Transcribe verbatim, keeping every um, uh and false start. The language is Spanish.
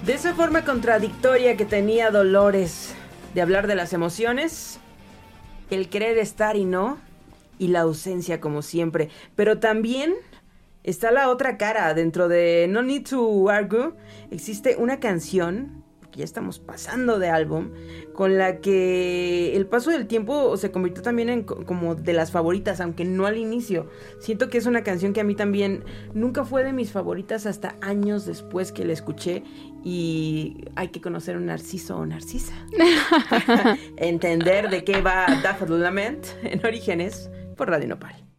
De esa forma contradictoria que tenía Dolores de hablar de las emociones, el querer estar y no, y la ausencia como siempre. Pero también está la otra cara. Dentro de No Need to Argue existe una canción, porque ya estamos pasando de álbum, con la que el paso del tiempo se convirtió también en como de las favoritas, aunque no al inicio. Siento que es una canción que a mí también nunca fue de mis favoritas hasta años después que la escuché, y hay que conocer un narciso o narcisa. Entender de qué va Daffodil Lament en Orígenes por Radio Nopal.